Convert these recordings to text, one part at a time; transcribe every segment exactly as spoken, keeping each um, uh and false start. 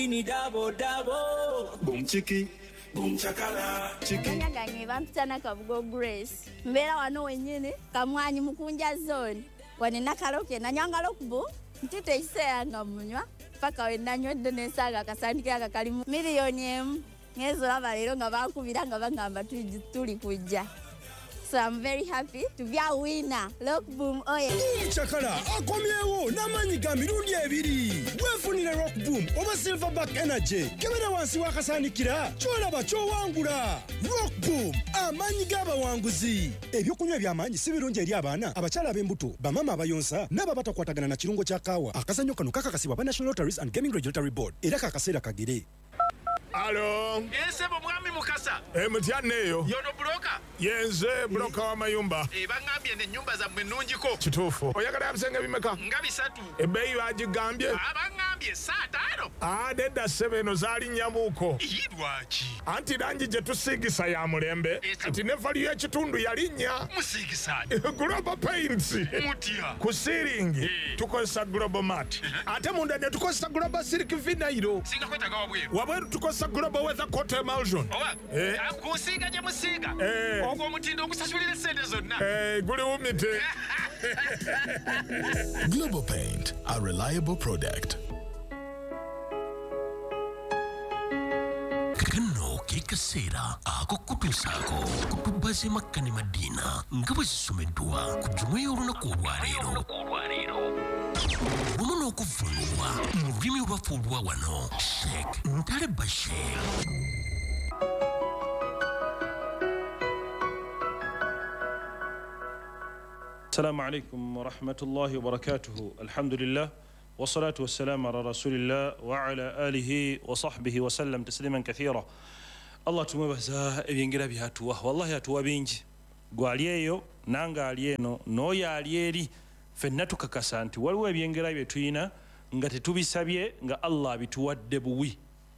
Ni dabo dabo boom chiki boom chakala chiki nyagange bampitana Kabugo Grace mbera wano wenyene kamwanyi mukunja zone wane nakaloke nanyanga lokubu ntite iseyanga munywa paka wenanywedde nesaga kasandike akakali milioni emu ngezo labalero nga bakubira nga bangamba tuli kujja. So I'm very happy to be a winner. Look boom oye. Boom chakala akomyewo namanyi ga mirundi ebiri. Wefunire rock boom oba silverback energy. Kebera wansi wakasanikira. Chola cho wangula. Rock boom amanyi gaba wanguzi. Ebyokunywa byamanyi si birungi eri abaana abachala b'embuto bamama abayonsa naba batakwatagana na kirungo kya kawa. Akazanyo kano kakakasibwa ba National Lotteries and Gaming Regulatory Board. Era kakasera kagere. Alo. Yense mwami mukasa. E mutyaneyo. Yono broka. Yenze broka wa mayumba. E bangambye ne nyumba za mwenunjiko. Kitufu. Oyagala yabisenga bimeka. Ngabi satu. Ebeyi bagigambye. Abangambye saa tano. Ah deda sebeno zali nyamuko. Yidwachi. Anti danji je tusigisa ya mulembe. Ati nefali ya kitundu yalinya. Musigisa. Global Paints. Mutia. Kusiringi. Tukosa Global Mat. Ate munda ne tukosa Global Silk Vinyl. Singa kweta gawa bweru. Wabweru tukosa Global Weather Coat Emulsion. Owa. Eh. Akusiga je musiga. Eh. Ogwo mutindo okusasulira sente zonna. Eh, guli umite. Global Paint, a reliable product. Kano kekasera ako kutusako kutubaze makani madina ngabwe sumedwa kujumwe olunaku olwaleero Woman okufungwa mulimi olwafulwa wano Sheikh Ntale Bashir. السلام عليكم ورحمة الله وبركاته. الحمد لله والصلاة والسلام على رسول الله وعلى آله وصحبه وسلم تسليما كثيرا. الله تمبهزا ebyengira byatuwa wallahi atuwa bingi gwaliyeyo nanga aliyeno noya aliyeri fenna tukakasa nti waliwo ebyengira bye tuyina nga tetubisabye nga Allah bituwadde buwi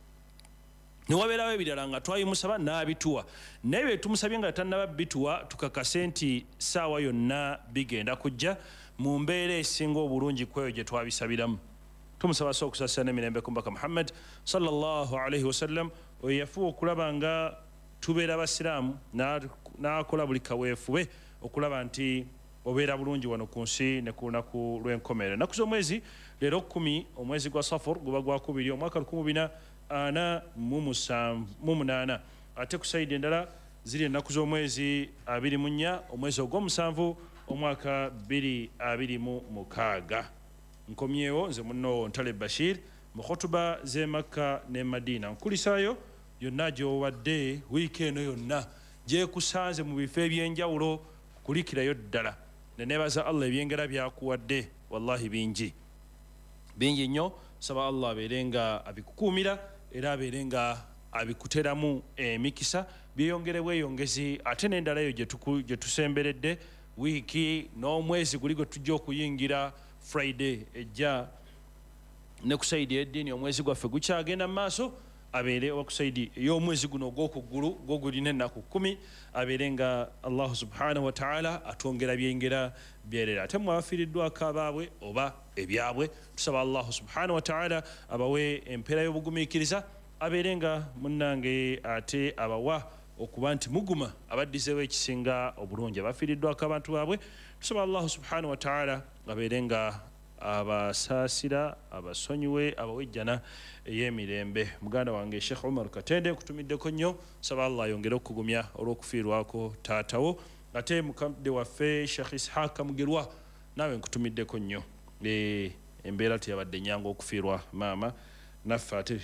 ne waberawo ebirala nga twayimusaba n'abituwa naye bye tumusabye nga tannaba bituwa tukakase nti saawa yonna bigenda kujja mu mbeera esinga obulungi kweyo gye twabisabiramu. Tumusaba so okusasira n'emirembe ku Mbaka Muhammad sallallahu alaihi wasallam oyo yafuba okulaba nga tubeera basiraamu n'akola buli kaweefube okulaba nti obeera bulungi wano ku nsi ne ku lunaku lw'enkomerero. Ennaku z'omwezi leero kumi omwezi gwa Safar guba gwakubiri omwaka lukumi bina ana mu munaana ate ku sayidi endala ziri ennaku z'omwezi abiri mu nnya omwezi ogw'omusanvu omwaka bbiri abiri mu mukaaga. Nkomyewo nze munno Ntale Bashir mu khutuba z'e Makka ne Madina nkulisaayo yonna gy'owadde wiiki eno yonna gyekusanze mu bifo eby'enjawulo kulikirayo ddala ne neebaza Allah ebyengera byakuwadde wallahi bingi bingi nnyo. Saba Allah abeere nga abikukuumira era abeere nga abikuteramu emikisa byeyongere bweyongezi ate n'endala eyo gye tusemberedde wiiki n'omwezi guli gwe tujja okuyingira Friday ejja ne ku sayidi y'eddiini omwezi gwaffe gukyagenda mu maaso abeere oba ku sayidi ey'omwezi guno ogw'okuggulu gwo gulina ennaku kkumi abeere nga Allahu subhanahu wa ta'ala atwongera byengera byerera. Ate mmwe abafiiriddwako abaabwe oba ebyabwe tusaba Allahu subhanahu wa ta'ala abawe empeera y'obugumiikiriza abeere nga munnange ate abawa okuba nti muguma abaddizeewo ekisinga obulungi abafiiriddwako abantu baabwe tusaba Allahu subhanahu wa ta'ala abeere nga abasaasira abasonyiwe abawejjana ey'emirembe. Muganda wange Sheikh Umar Katende nkutumiddeko nnyo saba Allah ayongere okugumya olw'okufiirwako taatawo ate mukadde waffe Sheikh Ishaq Mugerwa nawe nkutumiddeko nnyo embeera teyabadde nnyangu okufiirwa maama naffe ate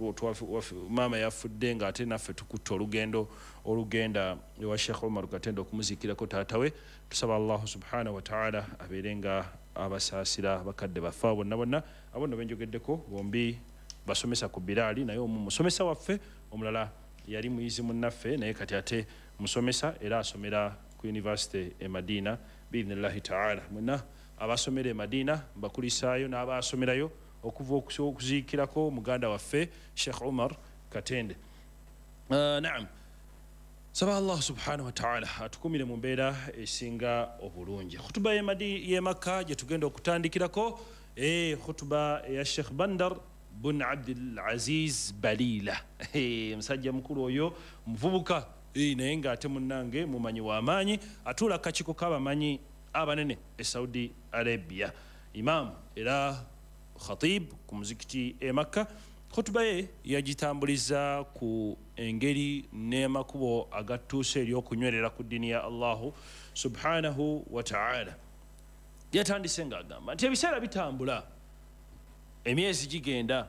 maama yafudde nga ate naffe tukutte olugendo olugenda ewa Sheikh Umar Katende okumuziikirako taatawe tusaba Allah subhanahu wa ta'ala abeere nga abasaasira bakadde baffe bonna bonna abo nno benjogeddeko bombi basomesa ku Biraali naye omu musomesa waffe omulala yali muyizi munnaffe naye kati ate musomesa era asomera ku University e Madina biidhnillahi ta'ala. Mwenna abasomera e Madina mbakulisaayo n'abasomerayo okuva okuziikirako muganda waffe Sheikh Umar Katende. Uh, naam saba Allah subhanahu wa ta'ala atukumire mu mbeera esinga obulungi. Khutuba ye Makka gye tugenda okutandikirako eh khutuba ya Sheikh Bandar bun Abdul Aziz Balila. Musajja mukulu oyo muvubuka naye ng'ate munnange mumanyi w'amaanyi atuula kakiiko k'abamanyi abanene e Saudi Arabia. Imam era khatib ku muzikiti e Makka. Hotuba ye yagitambuliza ku engeri n'emakubo agatuuse ery'okunywerera ku ddiini ya Allahu subhanahu wa ta'ala. Yatandise ng'agamba nti ebiseera bitambula, emyezi gigenda,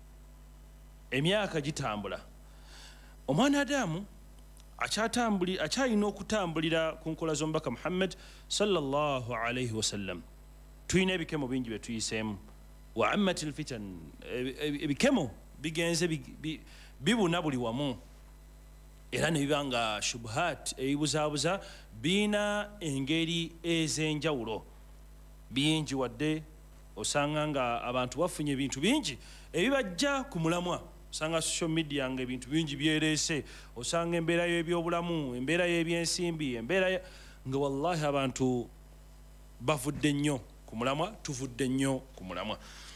emyaka gitambula, omwana Adamu akyatambuli akyalina okutambulira ku nkola z'omubaka Muhammad sallallahu alayhi wasallam. Tulina ebikemo bingi bye tuyiseemu. Wa ammatil fitan, ebikemo bigenze bibuna buli wamu era ne biba nga shubuhat ebibuzaabuza biina engeri ez'enjawulo bingi, wadde osanga nga abantu bafunye ebintu bingi ebibajja ku mulamwa. Osanga social media nga ebintu bingi byereese, osanga embeera y'ebyobulamu, embeera y'ebyensimbi, embeera nga wallahi abantu bavudde nnyo ku mulamwa, tuvudde nnyo ku mulamwa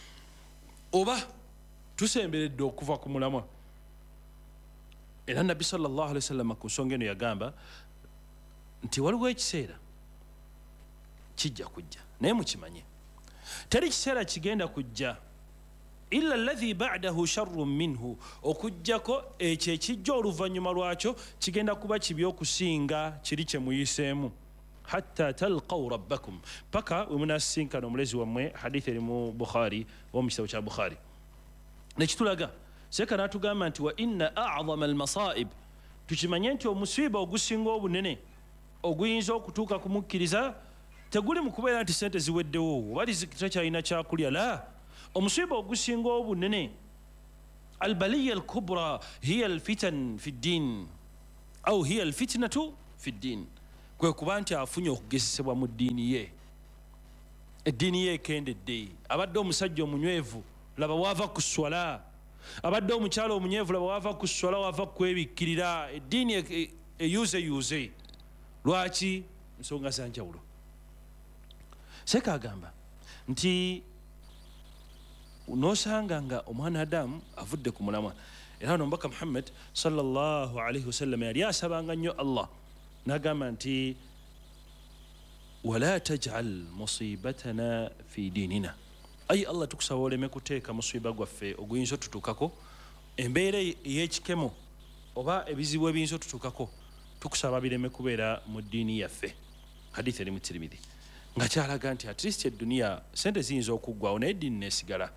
oba tusemberedde okuva ku mulamwa. Era Nabbi sallallahu alaihi wasallam ku nsonga eno yagamba nti waliwo ekiseera kijja kujja, naye mukimanye teri kiseera kigenda kujja illa alladhi ba'dahu sharrun minhu, okujjako ekyo ekijja oluvannyuma lwakyo kigenda kuba kibi okusinga kiri kye muyiseemu. Hatta talqaw rabbakum, paka we munasinkana omulezi wammwe. Hadithi eri mu Bukhari wa mu kitabo kya Bukhari. Nekitulaga seka natugamba nti wa inna a'zama almasaib, tukimanye nti omusiba ogusinga obunene oguyinza okutuuka kumukkiriza teguli mu kubeera nti sente ziweddewo oba takyalina kyakulya. La, omusiba ogusinga obunene albaliya alkubra hiya alfitan fi ddin au hiya alfitnatu fi ddin, kwe kuba nti afunye okugezesebwa mu ddiini ye, eddiini ye ekendedde. Abadde omusajja omunywevu, laba waava ku swala. Abadde omukyala omunyevu, laba waava ku swala, waava kwebikkirira. Eddiini eyuuzeyuuze. Lwaki? Nsonga za njawulo. Seka agamba nti nosanga nga omwana Adamu avudde ku mulamwa. Era omubaka Muhammad sallallahu alaihi wasallam yali asabanga nnyo Allah, nagamba nti wala taj'al musibatana fi dinina, ayi Allah tukusaba oleme kuteeka musiba gwaffe oguyinza otutuukako, embeera ey'ekikemo oba ebizibu ebiyinza otutuukako, tukusaba bireme kubeera mu ddiini yaffe. Hadithi eri mu Tirmidhi nga kyalaga nti at least edduniya sente ziyinza okuggwawo naye eddiini neesigala.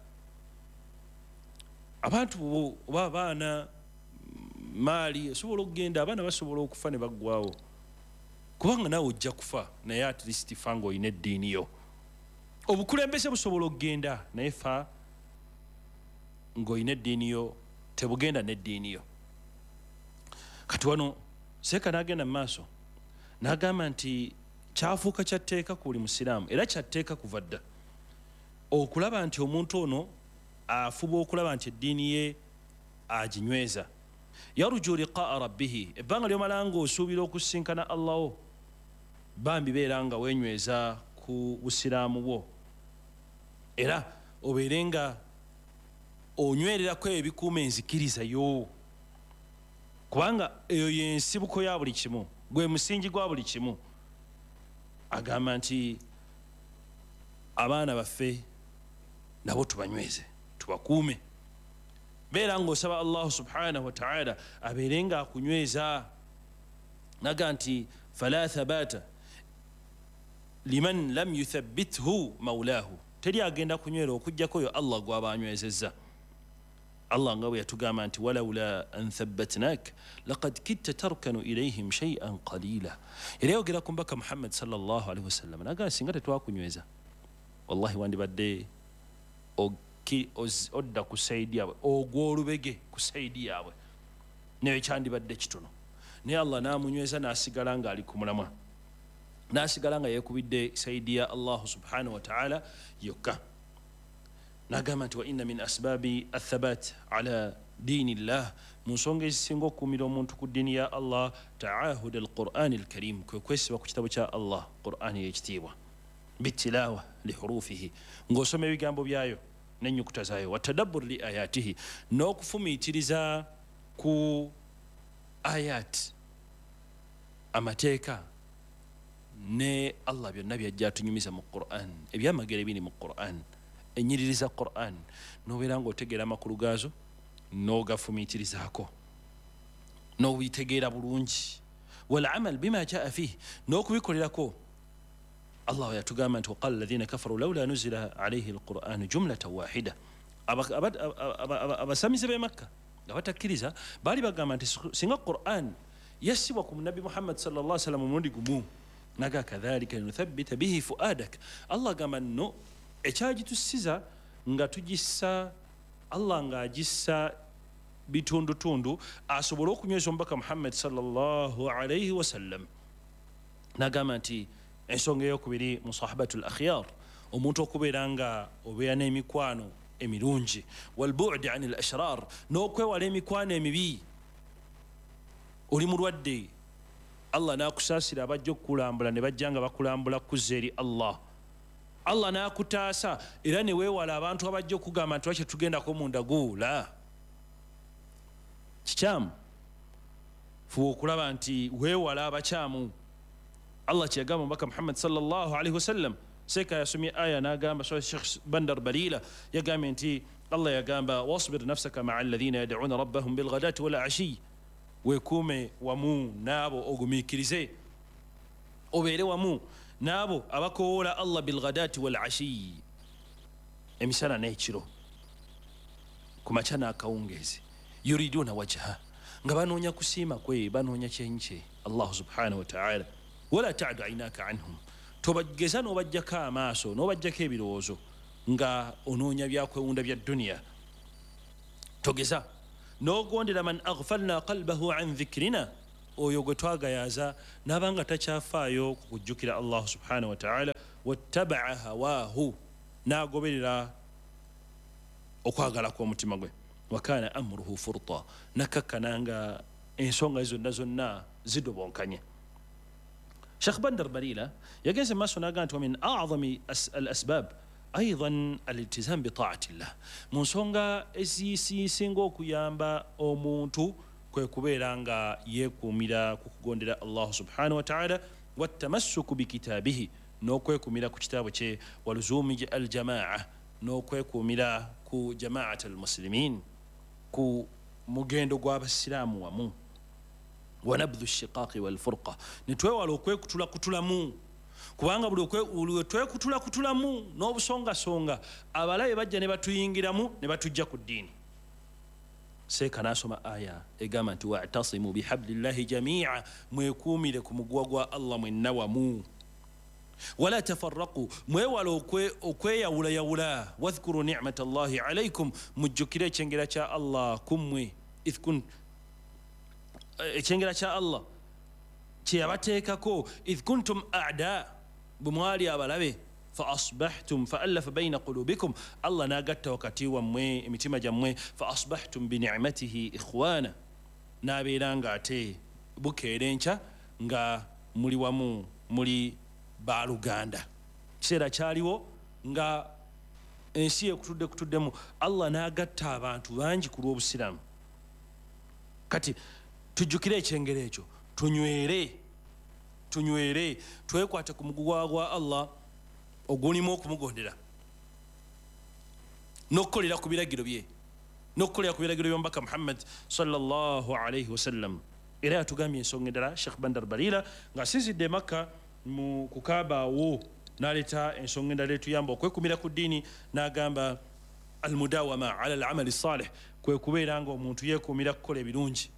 Abantu oba abaana maali osobola okugenda, abaana basobola okufa ne baggwawo, kubanga naawe ojja kufa naye at least fa ng'olina eddiini yo. Obukulembeze busobola okugenda naye fa ng'olina eddiini yo, tebugenda n'eddiini yo. Kati wano seeka n'agenda mu maaso n'agamba nti kyafuuka kyatteeka ku buli musiraamu era kyatteeka kuva dda okulaba nti omuntu ono afuba okulaba nti eddiini ye aginyweza. Yaruju liqaa rabbihi, ebbanga lyomala nga osuubira okusinkana Allaho bambi beera nga wenyweza ku busiraamu bwo, era obeere nga onywererako ebikuuma enzikiriza yo, kubanga eyo yensibuko ya buli kimu, gwe musingi gwa buli kimu. Agamba nti abaana baffe nabo tubanyweze, tubakuume. Beera ng'osaba Allah subhanahu wa ta'ala abeere nga akunyweza. Naga nti fala thabata liman lam yuthabbithu maulahu, teri agenda kunywera okujjako yo Allah gw'aba anywezezza. Allah nga bwe yatugamba nti walawla an thabbatnak laqad kitta tarkanu ilayhim shay'an qalila. Era yogera ku mbaka Muhammad sallallahu alaihi wasallam naga singa tetwakunyweza wallahi wandibadde odda ku saidi yaabwe, ogw'olubege ku saidi yaabwe, naye kyandibadde kitono. Naye Allah n'amunyweza n'asigala ng'ali ku mulamwa, n'asigala nga yeekubidde saidi ya Allah subhanahu wa ta'ala yokka. N'agamba nti wa inna min asbaabi athabat ala diini llah, mu nsonga ezisinga okukuumira omuntu ku ddiini ya Allah taahud alqur'ani alkarim, kwe kwesiba ku kitabo kya Allah, qur'ani y'ekitiibwa, bitilaawa lihurufihi, ng'osoma ebigambo byayo n'ennyukuta zaayo watadabbur li ayatihi n'okufumiitiriza ku ayat amateeka ne Allah byonna byajja atunyumiza mu Qur'an ebyamagero ebiri mu Qur'an ennyiririza Qur'an n'obeera ng'otegeera amakulu gaazo n'ogafumiitirizaako n'obitegeera bulungi walamal bima jaa fihi n'okubikolerako Allah yatugamba nti waqala alladhina kafaru lawla nuzila alayhi alqur'anu jumlatan wahida abasamize b'e Makka abatakkiriza baali bagamba nti singa Qur'an yassibwa ku nabi Muhammad sallallahu alaihi wasallam omulundi gumu naga kadhalika linuthabbita bihi fuadak Allah gamba no ekyagitusiza nga tugissa Allah ng'agissa bitundutundu asobole okunyweza omubaka Muhammad sallallahu alaihi wasallam nagamba nti ensonga eyokubiri musahabatul akhyar omuntu okubeera nga obeera n'emikwano emirungi walbu'd anil ashrar n'okwewala emikwano emibi oli mulwadde Allah n'akusaasira abajja okukulambula ne bajja nga bakulambula kuzza eri Allah Allah n'akutaasa era ne weewala abantu abajja okugamba nti lwaki tugendako munda guula kikyamu fuba okulaba nti weewala abakyamu Allah kyeyagamba omubaka Muhammad sallallahu alaihi wasallam seeka yasomye aya n'agamba so Sheikh Bandar Balila yagambye nti Allah yagamba wasbir nafsaka ma'a alladhina yad'una rabbahum bilghadati wal ashi wekuume wamu n'abo ogumiikirize obeere wamu n'abo abakowoola Allah bilghadati wal ashi emisana n'ekiro ku makya n'akawungeezi yuriduna wajha nga banoonya kusiima kwe banoonya kyenkye Allah subhanahu wa ta'ala wala ta'du aynaka anhum tobageza n'obajjako amaaso n'obajjako ebirowoozo nga onoonya byakwewunda bya dduniya togeza n'ogondera man aghfalna qalbahu an dhikrina oyo gwe twagayaza n'abanga takyafaayo ku kujjukira Allah subhanahu wa ta'ala wattaba'a hawaahu n'agoberera okwagala kw'omutima gwe wakana amruhu furta nakakkananga ensonga zonna zonna zidobonkanye Sheikh Bandar Balila yagenze maaso n'agamba nti wa min a'zami al-asbab أيضا الالتزام بطاعة الله mu nsonga ezisinga okuyamba omuntu kwe kubeera nga yeekuumira ku kugondera Allah subhanahu wa ta'ala wattamassuku bikitaabihi n'okwekuumira ku kitabo kye waluzumi aljamaa n'okwekuumira ku jamaat almuslimin ku mugendo gw'abasiraamu wamu wanabdhu shiqaaqi walfurqa nitwewala okwekutula kutulamu kubanga buli twekutula kutulamu n'obusongasonga abalabe bajja ne batuyingiramu ne batujja ku ddiini seeka n'asoma aya egamba nti wa'tasimu bihablillahi jamii'a mwekuumire ku muguwa gwa Allah mwenna wamu wala tafarraqu mwewala okweyawulayawula wadhkuru ni'mata Allahi alaykum mujjukire ekyengera kya Allah kummwe ithkun ekyengera kya Allah kyeyabateekako idh kuntum a'da bumwali abalabe fa asbahtum fa allafa bayna qulubikum Allah nagatta wakati wammwe emitima jammwe fa asbahtum bi ni'matihi ikhwana nabeera nga ate bukeera enkya nga muli wamu muli baaluganda kiseera kyaliwo nga ensi ekutudde kutuddemu Allah nagatta abantu bangi ku lw'obusiraamu kati tujjukire ekyengero ekyo tunywere tunywere twekwate ku muguwa gwa Allah ogulimu okumugondera n'okukolera ku biragiro bye n'okukolera ku biragiro by'omubaka Muhammad sallallahu alayhi wasallam era yatugambye ensonga endala Sheikh Bandar Balila ng'asinzidde Makka mu kukaabaawo n'aleeta ensonga endala etuyamba okwekumira ku ddiini n'agamba almudawama ala alamali salih kwe kubeera nga omuntu yeekuumira kukola ebirungi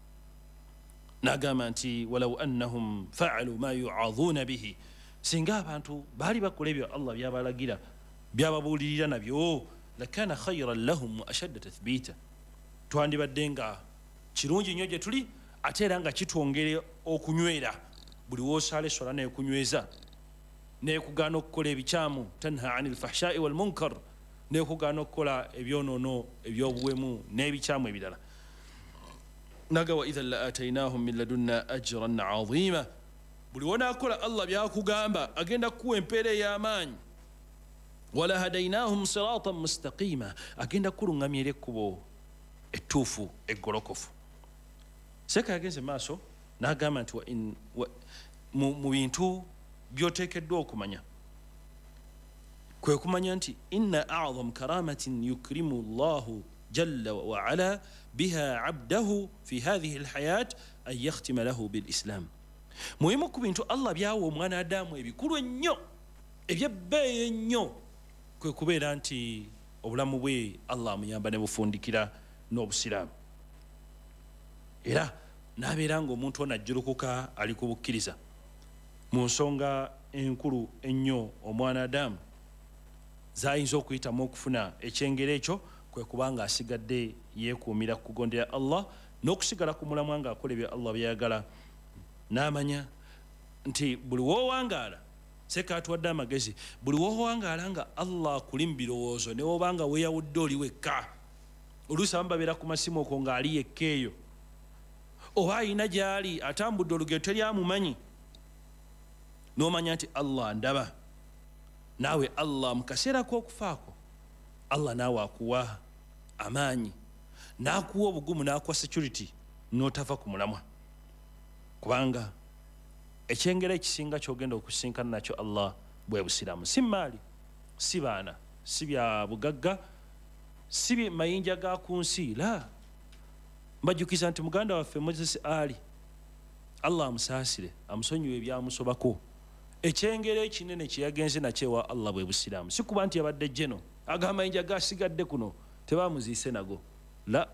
n'agamba nti walaw annahum fa'alu ma yu'adhuna bihi singa abantu baali bakola ebyo Allah byabalagira byababuulirira nabyo lakana khayran lahum wa ashadda tathbita twandibadde nga kirungi nnyo gye tuli ate era nga kitwongere okunywera buli woosaala essola neekunyweza neekugaana okukola ebikyamu tanha ani lfahshai walmunkar neekugaana okukola ebyonoono ebyobuwemu n'ebikyamu ebirala naga wa idhan la atainahum min ladunna ajran azima buli wonaakola Allah byakugamba agenda kukuwa empeera ey'amaanyi wala hadainahum siratan mustaqima agenda kulungamya ekkubo ettuufu eggolokofu. Seeka yagenze maaso n'agamba nti mu bintu by'oteekeddwa okumanya kwe kumanya nti inna a'zam karamatin yukrimu llahu jalla wa ala biha abdahu fi hadhihi alhayat an yakhtima lahu bilislam. Muhimu ku bintu Allah byawa omwana Adamu ebikulu ennyo ebyebbeeyi ennyo kwe kubeera nti obulamu bwe Allah amuyamba ne bufundikira n'obusiraamu, era n'abeera ng'omuntu ono ajjulukuka ali ku bukkiriza mu nsonga enkulu ennyo omwana Adamu zayinza okuyitamu okufuna ekyengero ekyo kwe kubanga asigadde yeekuumira kugondera Allah n'okusigala ku mulamwa ng'akola ebya Allah byayagala, n'amanya nti buli woowangaala Seeka atuwadde amagezi, buli woowangaala nga Allah akuli mu birowoozo ne wobanga weeyawudde oli wekka, oluusi abamu babeera ku masimu okwo ng'ali yekka eyo, oba alina gy'ali atambudde olugero teryamumanyi, n'omanya nti Allah ndaba, naawe Allah mu kaseera k'okufaako Allah naawe akuwa amaanyi n'akuwa obugumu n'akuwa security n'otava ku mulamwa, kubanga ekyengero ekisinga ky'ogenda okusinkana nakyo Allah bwe busiraamu. Si maali, si baana, si bya bugagga, si mayinja ga ku nsi, la. Mbajjukiza nti muganda waffe Moses Ali, Allah amusaasire amusonyiwe ebyamusobako, ekyengero ekinene kye yagenze nakyo ewa Allah bwe busiraamu. Si kuba nti yabadde jeno aga amayinja gasigadde kuno tebamuziise nago, la.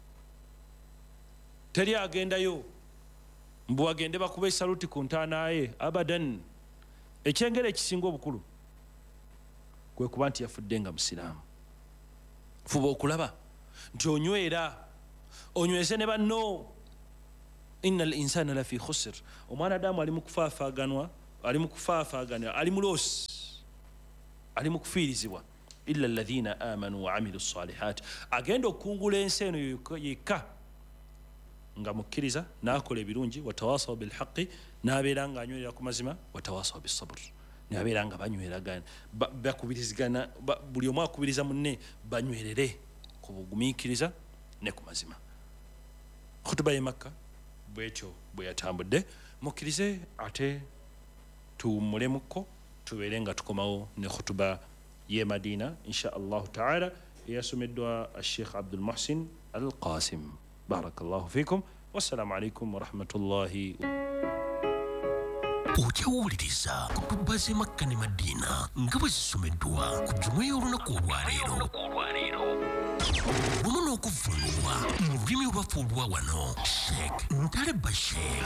Teri agendayo mbu agende bakuba esaluti ku ntaana ye, abadan. Ekyengero ekisinga obukulu kwe kuba nti yafudde nga musiraamu. Fuba okulaba nti onywera onyweze ne banno. Inna al insana lafi khusr, omwana Adamu ali mu kufaafaaganwa, ali mu kufaafaaganwa, ali mu loosi, ali mu kufiirizibwa. Illa alladhina amanu wa amilu salihat, agenda okungula ensi eno yekka nga mukkiriza n'akola ebirungi, watawasaw bilhaqi, n'abeera nga anywerera ku mazima, watawasaw bisabr, n'abeera nga banyweragana bakubirizigana, buli omu akubiriza munne banywerere ku bugumiikiriza ne ku mazima. Khutuba y'e Makka bwetyo bwe yatambudde, mukkirize ate tuwummulemukko tubeere nga tukomawo ne khutuba y'e Madina insha Allahu taala eyasomeddwa Sheikh Abdul Muhsin Al Qasim. Barakallahu fikum, wassalamu alaikum wa rahmatullahi. Ojawuliriza kutuba z'e Makka ne Madina nga bwe zisomeddwa ku Jumuiya y'olunaku olwaleero wamu n'okuvvuunulwa mu lulimi olwafuulwa wano Sheikh Ntale Bashir.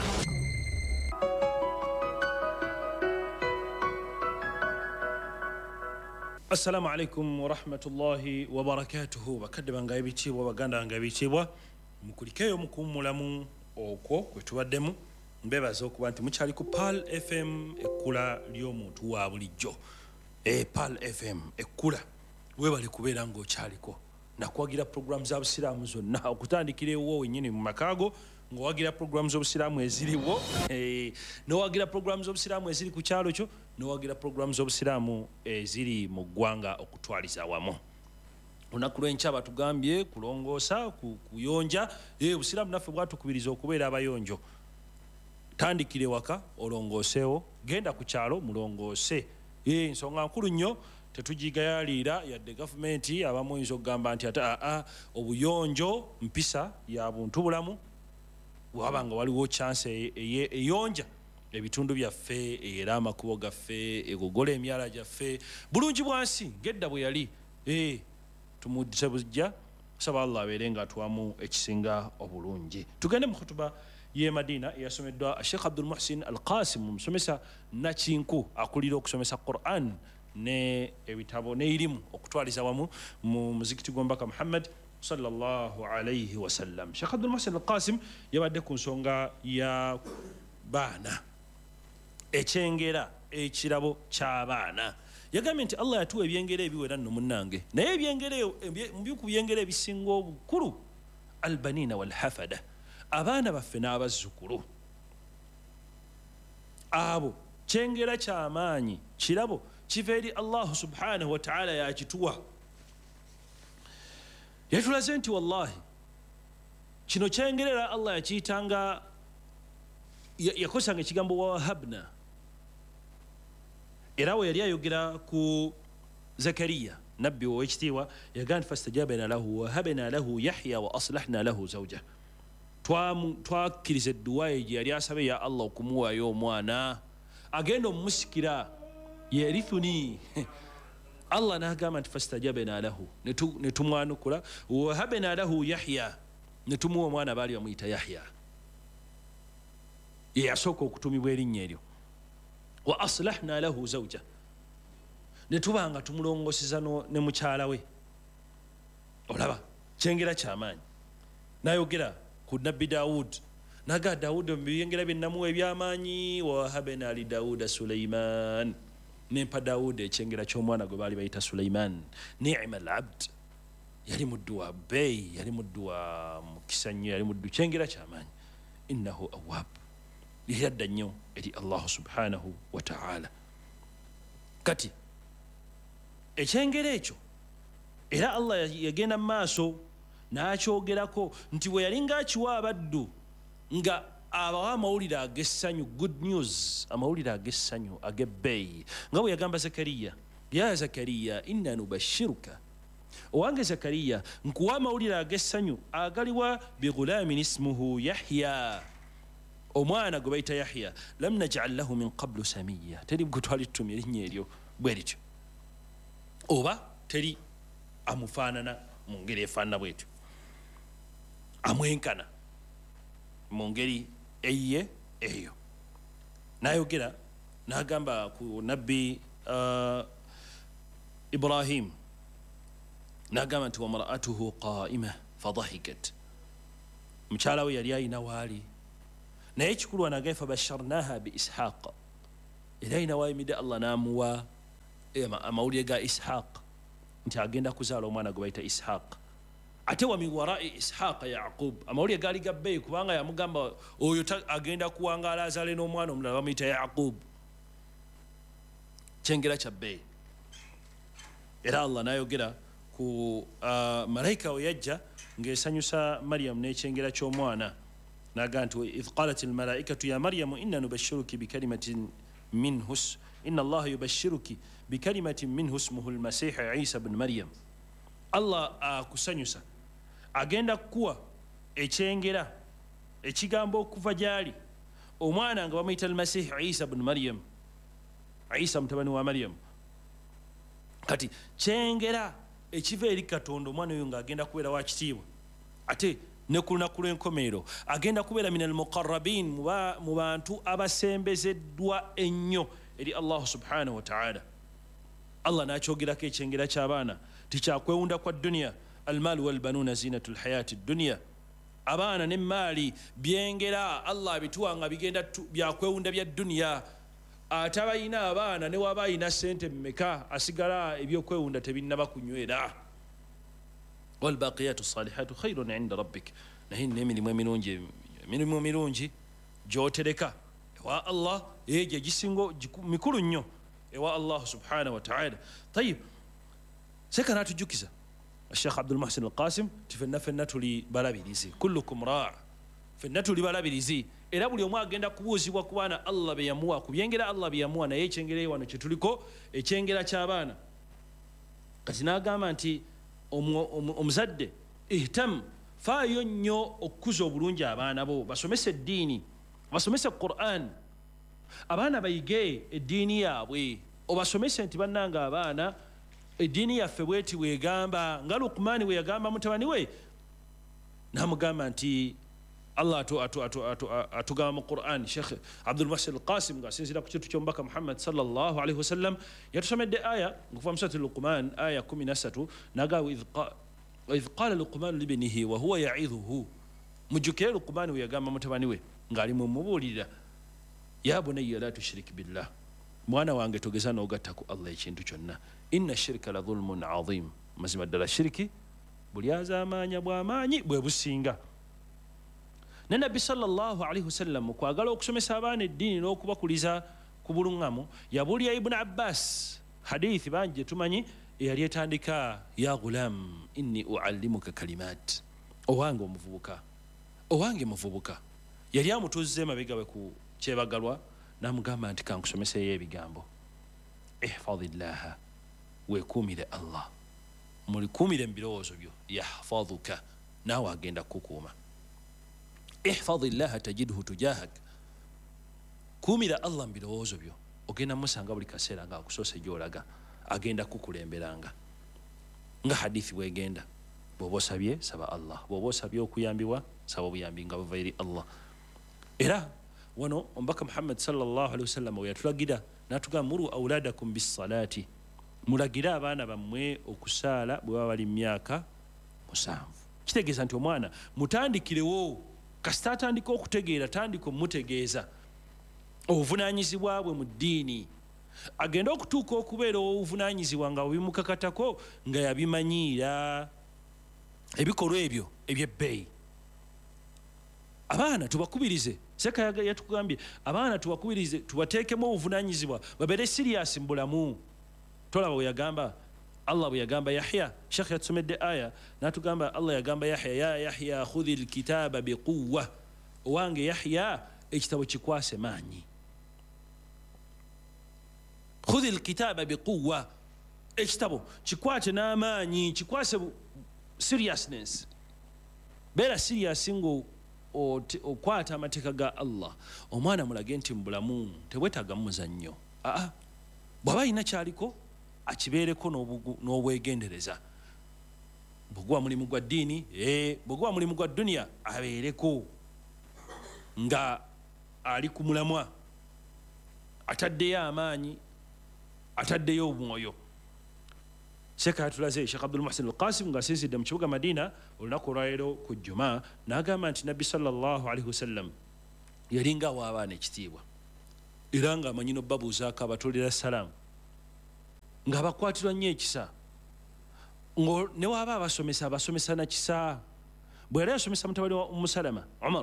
Assalamu alaikum wa rahmatullahi wa barakatuhu. Bakadde bange ebitiibwa, baganda bange ebitiibwa, mukulikeyo mukummulamu okwo kwe tubaddemu. Mbebaza okuba nti mukyali ku Pearl F M, ekkula ly'omuntu wa bulijjo. E Pearl F M ekkula weebale kubeera ng'okyaliko, nakuwagira programu za busiraamu zonna okutandikira ewuwo wennyini mu makaago, ng'owagira programu z'obusiraamu eziriwo, e, n'owagira programu z'obusiraamu eziri ku kyalo kyo, n'owagira programu z'obusiraamu eziri mu ggwanga okutwaliza awamu. Olunaku lw'enkya batugambye kulongoosa, kuyonja. E, obusiraamu naffe bwatukubiriza okubeera abayonjo. Tandikire waka olongooseewo, genda ku kyalo mulongoose. E, ensonga nkulu nnyo tetugigayalira yadde gavumenti abamu oyinza okugamba nti ate aa obuyonjo mpisa ya buntu bulamu, waba nga waliwo chance eyonja ebitundu byaffe, era amakubo gaffe, egogola emyala gyaffe, bulungi bwansi ngedda bwe yali. E, tumudde bujja, saba Allah abeere nga atuwamu ekisinga obulungi. Tugende mu khutuba y'e Madina eyasomeddwa Sheikh Abdul Muhsin Al Qasim, omusomesa nakinku akulira okusomesa Quran ne ebitabo ne irimu okutwaliza wamu mu muzikiti gw'Omubaka Muhammad sallallahu alayhi wa sallam. Sheikh Abdul Muhsin Al Qasim yabadde ku nsonga ya baana, ekyengera ekirabo ky'abaana. Yagambye nti Allah yatuwa ebyengera ebiwera nno munnange, naye ebyengera mu ku byengera ebisinga obukulu albanina wal hafada, abaana baffe n'abazzukulu abo kyengera ky'amaanyi, kirabo kiva eri allahu subhanahu wataala yakituwa. Yatulaze nti wallahi kino kyengerera allah yakiyitanga yakosanga ekigambo wawahabna, era we yali ayogera ku Zakariya nabbi owekitiibwa yagaa nti fastajabna lahu wahabna lahu yahya wa aslahna lahu zawja. Twakkiriza edduwa ye gye yali asabe ya allah okumuwaayo omwana agenda omumusikira yerithuni. Allah n'agamba nti fastajabna lahu, ne tumwanukula wahabna lahu yahya, ne tumuwa omwana baali bamuyita Yahya, ye yasooka okutumibwa erinnya eryo. Wa aslahna lahu zawja, ne tuba nga tumulongoseza ne mukyala we. Olaba kyengera kyamaanyi. Nayogera ku nabbi Daawud, naga Daawud mu byengera bye namuwa ebyamaanyi, wa wahabna li Daawuda Sulaiman, nempa Daawuda ekyengera ky'omwana gwe baali bayita Sulaiman. Ni'ma al-abd, yali muddu wa bbeeyi, yali muddu wa mukisa nnyo, yali muddu kyengera kyamaanyi. Innahu awwaab, yadda nnyo eri allahu subhanahu wataala. Kati ekyengera ekyo era allah yagenda mu maaso n'akyogerako nti bwe yali ng'akiwa abaddu nga abawa amawulire ag'essanyu, good news, amawulire ag'essanyu ag'ebbeeyi, nga bwe yagamba Zakariya, ya Zakariya inna nubashiruka, owange Zakariya nkuwa amawulire ag'essanyu agaliwa bighulamin ismuhu Yahya, omwana gwe bayita Yahya, lam naj'al lahu min qablu samiyya, teri gwe twali tutumye erinnya eryo bwe lityo, oba teri amufaanana mu ngeri efaanana bwetyo, amwenkana mu ngeri eyiye eyo. Nayogera n'agamba ku nabbi uh, Ibrahim, n'agamba nti wamra'atuhu qa'ima fadahikat, mukyala we yali ayina waali, naye ekikulu anagaye fabasharnaha bi Ishaq, era ayina waayimidde allah n'amuwa amawulire ga Ishaq nti agenda kuzaala omwana gwe bayita Ishaq. Ate wa min warai Ishaq Yaqub, amawulire gaali gabbeeyi kubanga yamugamba oyo agenda kuwangaala azaale n'omwana omulala bamuyita Yaqub, kyengera kya bbeeyi. Era allah n'ayogera ku uh, malayika we yajja ng'esanyusa Maryamu n'ekyengera ky'omwana, n'agamba nti idh qalat almalaikatu ya Maryamu inna nubashiruki bikalimatin minhu inna allaha yubashiruki bikalimatin minhu ismuhu almasih Isa bn Maryam. Allah akusanyusa uh, agenda kuwa ekyengera ekigambo okuva gyali omwana nga bamuyita almasih Isa bn Maryam, Isa mutabani wa Maryam. Kati kyengera ekiva eri Katonda omwana oyo ng'agenda kubeera wa kitiibwa, ate ne ku lunaku lw'enkomerero agenda kubeera min almuqarrabin, mu bantu abasembezeddwa ennyo eri allahu subhanahu wataala. Allah n'akyogerako ekyengera ky'abaana tikyakwewunda kwa duniya, almaalu walbanuuna zinatu lhayati dduniya, abaana n'emmaali byengera allah bituwa nga bigenda byakwewunda bya duniya. Ate abayina abaana ne waba ayina sente mmeka asigala ebyokwewunda tebinnaba kunywera. Walbaqiyatu salihatu khairun inda rabbik, naye n'emirimu emirungi, emirimu emirungi gy'otereka ewa allah egyo egisingo mikulu nnyo ewa allah subhanahu wataala. Tayib, seka n'atujjukiza Sheikh Abdul Muhsin al-Qasim ti fenna fenna tuli balabirizi, kullukum raa, fenna tuli balabirizi, era buli omu agenda kubuuzibwa ku baana allah be yamuwa, ku byengera allah bye yamuwa. Naye ekyengera wano kye tuliko ekyengera ky'abaana. Kati n'agamba nti omuzadde ihtam, faayo nnyo okukuza obulungi abaana bo, basomese eddiini, basomese Qur'an, abaana bayige eddiini yaabwe, obasomese nti bannanga abaana eddiini yaffe bweti bwegamba, nga Luqmaani bwe yagamba mutabani we, n'amugamba nti allah atugamba mu Qur'an. Sheikh Abdul Muhsin al-Qasim ng'asinziira ku kitu ky'omubaka Muhammad sallallahu alaihi wasallam yatusomedde aya okuva mu surati Luqman aya kumi na ssatu, n'agamba idh qala Luqmanu libnihi wa huwa ya'idhuhu, mujjukire Luqmaani bwe yagamba mutabani we ng'ali mu mubuulirira, ya bunayya la tushrik billah, mwana wange togeza n'ogatta ku allah ekintu kyonna, inna shirka la dhulmun azim, mazima ddala shiriki bulyazaamaanya bw'amaanyi bwe businga. Ne nabbi sallallahu alaihi wasallam kwagala okusomesa abaana eddiini n'okubakuliza ku buluŋŋamu yabuulira Ibn Abbas hadithi banji tumanyi yali etandika ya gulam inni uallimuka kalimat owange omuvubuka owange muvubuka yali amutuzze mabega we ku kyebagalwa namugamba nti kankusomeseyo ebigambo ihfadhillaha wekumire Allah mulikumire mu birowoozo byo yahfadhuka naawe agenda kukuuma ihfadhillaha tajidhu tujahak kumira Allah mu birowoozo byo ogenda musanga buli kaseera nga akusoose gy'olaga agenda kukulemberanga nga hadithi bwegenda bw'oba osabye saba Allah bw'oba osabye okuyambibwa saba obuyambi nga buva eri Allah era wano omubaka Muhammad sallallahu alaihi wasallam we yatulagira n'atugamba muru auladakum bisalaati mulagira abaana bammwe okusaala bwe baba bali mu myaka musanvu kitegeeza nti omwana mutandikirewo kasita atandika okutegeera tandika omutegeeza obuvunaanyizibwa bwe mu ddiini agenda okutuuka okubeera obuvunaanyizibwa nga bwebimukakatako nga yabimanyiira ebikolwa ebyo ebyebbeeyi abaana tubakubirize seka yatukugambye abaana tubakubirize tubateekemu obuvunaanyizibwa babeere siriyasi mu bulamu tolaba bwe yagamba Allah bwe yagamba Yahya Sheikh yatusomedde aya n'atugamba Allah yagamba Yahya ya Yahya khudhi alkitaba biquwwa owange Yahya ekitabo kikwase maanyi khudhi alkitaba biquwwa ekitabo kikwate n'amaanyi kikwase seriousness beera serious ngo okwata amateeka ga Allah omwana mulage nti mu bulamu tebwetaaga muzannyo aa bw'aba alina kyaliko akibeereko n'obwegendereza bw'oguba mulimu gwa ddiini bw'oguba mulimu gwa duniya abeereko nga ali ku mulamwa ataddeyo amaanyi ataddeyo omwoyo Sheikh atulaze Sheikh Abdul Muhsin Al-Qasim nga asinzidde mu kibuga Madina olunaku olwaleero ku Juma n'agamba nti Nabbi sallallahu alaihi wasallam yalinga awaabana ekitiibwa era nga amanyi n'obbabuuzaako abatolera salaamu nga bakwatirwa nnyo ekisa ngo ne waaba abasomesa abasomesa na kisa bwe yali asomesa mutabani wa Ummu Salama Umar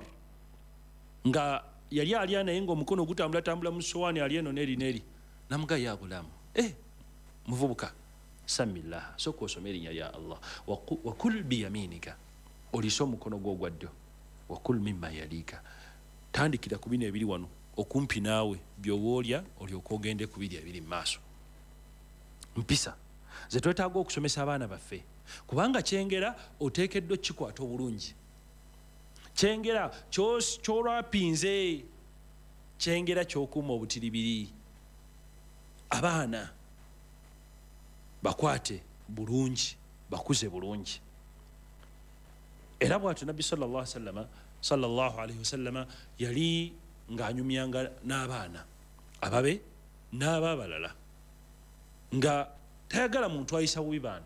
nga yali alya naye ng'omukono gutambulatambula mu sowaani ali eno n'eri n'eri namuga ya gulaamu eh muvubuka samillah soko osome erinnya lya Allah wakul biyaminika oliisa omukono gwo ogwa ddyo wakul mimma yaliika tandikira ku bino ebiri wano okumpi naawe by'oba olya olyoka ogende ku biri ebiri mu maaso mpisa ze twetaaga okusomesa abaana baffe kubanga kyengera oteekeddwa kikwata obulungi kyengera kyolwapinze kyengera kyokuuma obutiribiri abaana bakwate bulungi bakuze bulungi era bw'atyo Nabbi sallallahu alaihi wasallama sallallahu alaihi wasallama yali ng'anyumyanga n'abaana ababe n'abaabalala nga tayagala muntu ayisa bubi baana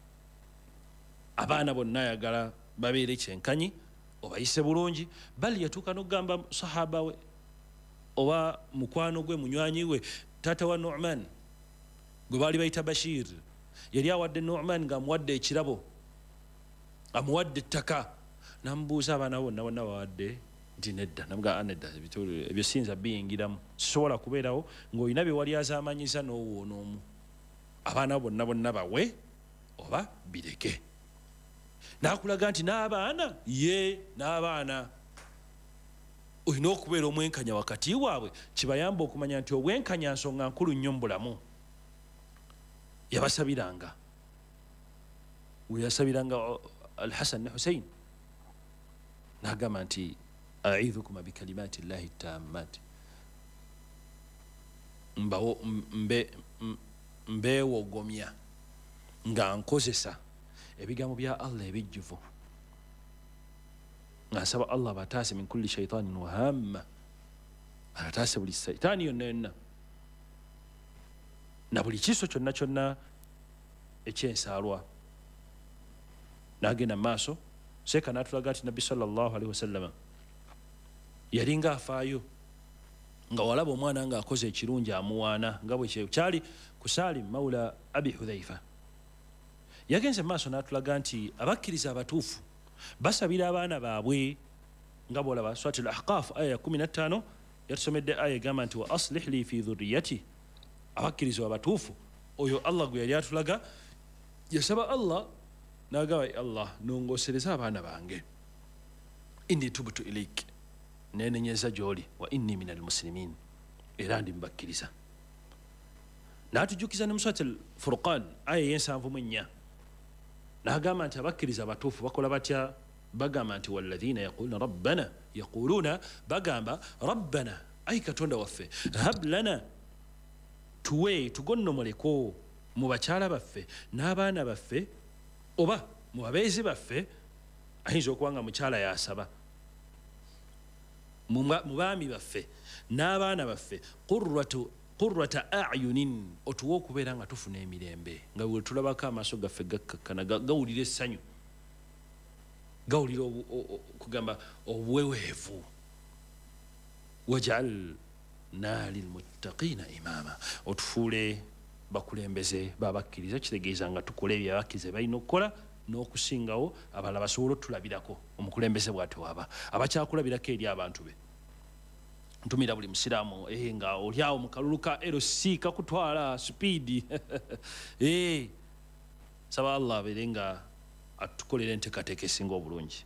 abaana bonna ayagala babeere kyenkanyi obayise bulungi bali yatuuka n'okugamba sahaba we oba mukwano gwe munywanyi we taata wa Nu'man gwe baali bayita Bashir yali awadde Nu'man ng'amuwadde ekirabo amuwadde ettaka n'amubuuza abaana bonna bonna bawadde nti nedda namuga anedda ebyo siyinza biyingiramu sisobola kubeerawo ng'olina bye wali azaamanyiza n'owoona omu abaana bonna bonna bawe oba bireke n'akulaga nti n'abaana ye n'abaana olina okubeera omwenkanya wakati waabwe kibayamba okumanya nti obwenkanya nsonga nkulu nnyo mu bulamu yabasabiranga we yasabiranga Al-Hasan ne Hussein n'agamba nti a'idhukuma bikalimati llahi tammati mbawo mbe mbeewogomya nga nkozesa ebigambo bya Allah ebijjuvu nga nsaba Allah bataase min kulli shaitanin wahamma abataase buli saitaani yonna yonna na buli kiso kyonna kyonna ekyensaalwa n'agenda mu maaso seeka n'atulaga nti Nabbi sallallahu alaihi wasallama yalinga afaayo nga walaba omwana ng'akoze ekirungi amuwaana nga bwe kyali ku Salim mawla Abi Hudhaifa yagenze mu maaso n'atulaga nti abakkiriza abatuufu basabira abaana baabwe nga bw'olaba Suratul Ahqaf aya ya kumi na ttaano yatusomedde aya egamba nti wa aslih li fi dhurriyyati abakkiriza abatuufu oyo Allah gwe yali atulaga yasaba Allah n'agamba Allah nongosereza abaana bange inni tubtu ilaik nenenyeza gy'oli wa inni min almuslimin era ndi mbakkiriza n'atujukiza ne mu surat al-Furqan aya y'ensanvu mu ennya n'agamba nti abakkiriza abatuufu bakola batya bagamba nti walladhina yaquluna rabbana yaquluna bagamba rabbana ay katonda waffe hab lana tuwe tugonnomoleko mu bakyala baffe n'abaana baffe oba mu babeezi baffe ayinza okuba nga mukyala yasaba mu baami baffe n'abaana baffe qurrata ayunin otuwa okubeera nga tufuna emirembe nga bwe tulabako amaaso gaffe gakkakkana gawulira essanyu gawulira kugamba obuweweevu waj'alna lilmuttaqina imama otufuule bakulembeze babakkiriza kitegeeza nga tukola ebyo abakkiriza balina okukola n'okusingawo abalala basobola otulabirako omukulembeze bw'atyo waba abakyakulabirako eri abantu be ntumira buli musiraamu eh nga oli awo mu kalulu ka L C kakutwala sipiidi eh saba Allah abeere nga atukolera enteekateeka esinga obulungi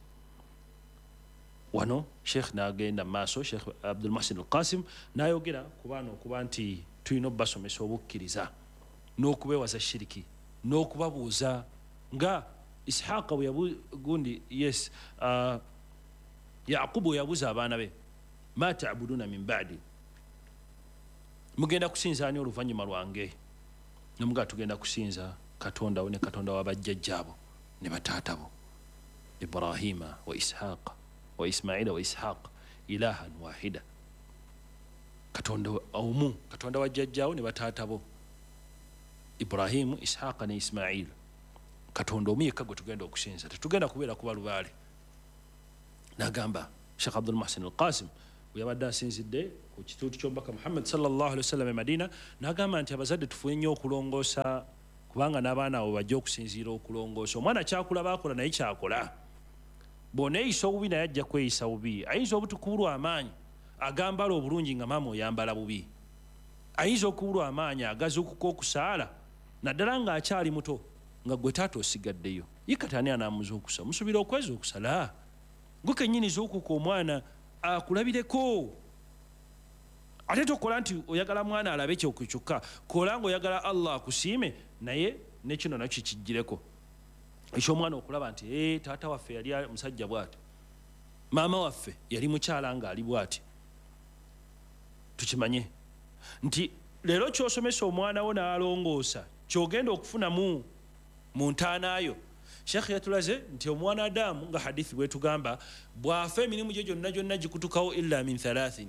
wano Sheikh n'agenda maaso Sheikh Abdul Muhsin Al-Qasim n'ayogera ku baana okuba nti tulina obbasomesa obukkiriza n'okubeewaza shiriki n'okubabuuza nga Ishaqa bwe yagundi yes uh, Yaqubu yabuuza abaana be ma ta'buduna min ba'di mugenda kusinza ani oluvannyuma lwange nomuga tugenda kusinza Katonda wo ne Katonda w'abajjajjaabo ne bataatabo Ibrahima wa Ishaqa wa Ismaila wa Ishaq ilahan wahida Katonda omu Katonda wa jjajjaawo ne bataatabo Ibrahimu Ishaqa ne Ismail Katonda omu yekka gwe tugenda okusinza tetugenda kubeera kuba lubaale n'agamba Sheikh Abdul Muhsin Al-Qasim bwe yabadde asinzidde ku kituuti ky'omubaka Muhammad sallallahu alaihi wasallam e Madina n'agamba nti abazadde tufuye nnyo okulongoosa kubanga n'abaana abo bajja okusinziira okulongoosa omwana kyakula baakola naye kyakola bw'oneeyisa obubi naye ajja kweyisa bubi ayinza obutukubulwa amaanyi agambala obulungi nga maama oyambala bubi ayinza okubulwa amaanyi agazuukuka okusaala naddala ng'akyali muto nga gwe taata osigaddeyo ye kati ani anaamuzuukusa musuubira okweza okusala gwe kennyini zuukuka omwana akulabireko ate tokola nti oyagala mwana alabe kyokyo kyokka kola ng'oyagala Allah akusiime naye nekino nakyo kijjireko ekyomwana okulaba nti ee taata waffe yali musajja bw'ati maama waffe yali mukyala ng'ali bw'ati tukimanye nti leero ky'osomesa omwana wo n'alongoosa ky'ogenda okufunamu mu ntaanaayo Sheikh yatulaze nti omwana Adamu nga hadithi bwetugamba bw'afa emirimu gye gyonna gyonna gikutukawo illa min thalathin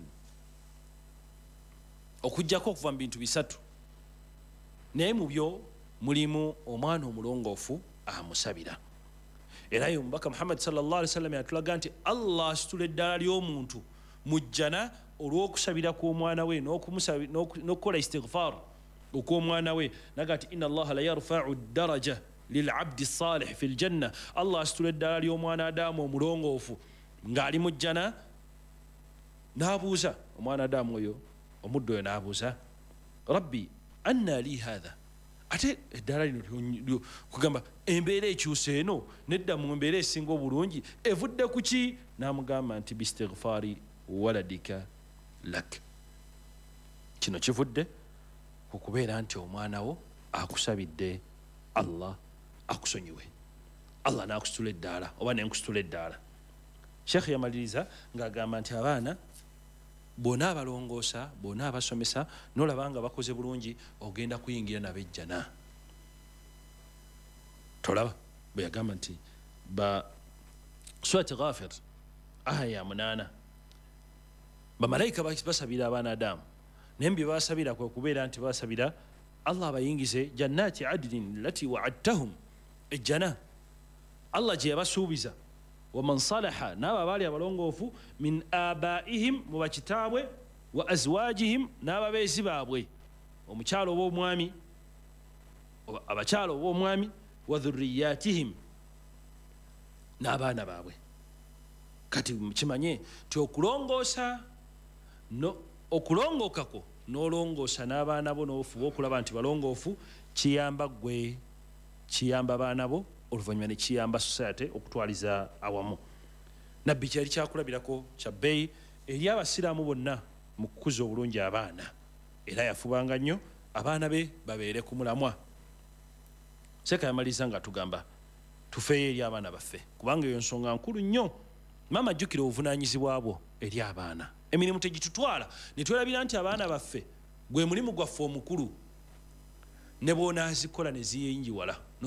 okujjako okuva mu bintu bisatu naye mu byo mulimu omwana omulongoofu amusabira era yo omubaka Muhammad sallallahu alaihi wasallam yatulaga nti Allah asitula eddala ly'omuntu mu jjana olw'okusabira kw'omwana we n'okukola istighfar okw'omwana we naga nti inna Allah la yarfa'u daraja lil'abdi salih fi ljanna Allah asitula eddala ly'omwana Adamu omulongoofu ng'ali mu jjana n'abuuza omwana Adamu oyo omuddo oyo n'abuuza rabbi anna li hadha ate eddala lino kugamba embeera ekyuse eno nedda mu mbeera esinga obulungi evudde ku ki n'amugamba nti bistighfari waladika lak kino kivudde ku kubeera nti omwana wo akusabidde Allah akusonyiwe Allah n'akusitula eddaala oba n'enkusitula eddaala Sheikh yamaliriza ng'agamba nti abaana bonna abalongoosa bonna abasomesa n'olaba nga bakoze bulungi ogenda kuyingira nabejjana tolaba bwe yagamba nti ba Surat Ghafir aya ya munaana bamalayika basabira abaana Adamu naye bye basabira kwe kubeera nti basabira Allah abayingize jannati adnin lati wa'adtahum ejjana Allah gye yabasuubiza waman salaha n'abo abaali abalongoofu min abaihim mu bakitaabwe wa azwajihim n'ababeezi baabwe omukyalo oba omwami abakyalo oba omwami wa dhurriyatihim n'abaana baabwe kati kimanye nti okulongoosa no okulongookako n'olongoosa n'abaana bo n'ofuba okulaba nti balongoofu kiyamba gwe kiyamba abaana bo oluvannyuma ne kiyamba society okutwaliza awamu. Nabbi kyali kyakulabirako kya bbeeyi eri abasiraamu bonna mu kukuza obulungi abaana era yafubanga nnyo abaana be babeere ku mulamwa. Seeka yamaliza nga tugamba tufeeyo eri abaana baffe kubanga eyo nsonga nkulu nnyo. Maama jjukira obuvunaanyizibwa bwo eri abaana. Emirimu tegitutwala ne twerabira nti abaana baffe gwe mulimu gwaffe omukulu ne bw'onaazikola ne ziyingiwala